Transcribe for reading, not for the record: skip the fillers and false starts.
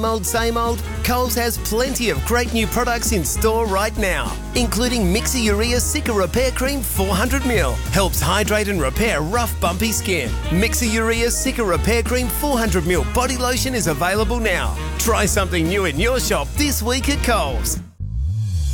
Old, same old? Coles has plenty of great new products in store right now, including Mixer Urea Cica Repair Cream 400ml. Helps hydrate and repair rough, bumpy skin. Mixer Urea Cica Repair Cream 400ml body lotion is available now. Try something new in your shop this week at Coles.